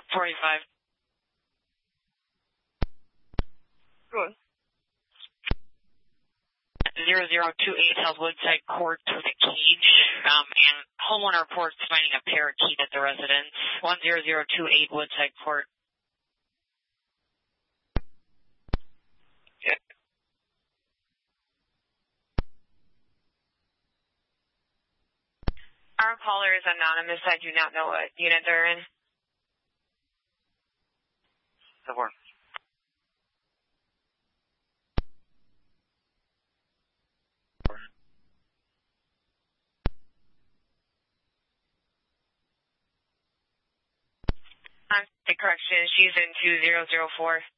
45. Good. 0028 South Woodside Court with a cage, and homeowner reports finding a parakeet at the residence. 10028 Woodside Court. Okay. Our caller is anonymous. I do not know what unit they're in. Support. The correction, she's in 2004.